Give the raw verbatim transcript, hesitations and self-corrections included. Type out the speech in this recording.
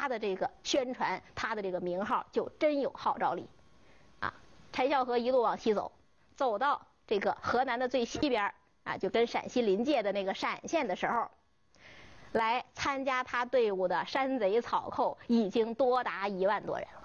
他的这个宣传，他的这个名号就真有号召力啊。柴孝和一路往西走，走到这个河南的最西边啊，就跟陕西临界的那个陕县的时候，来参加他队伍的山贼草寇已经多达一万多人了。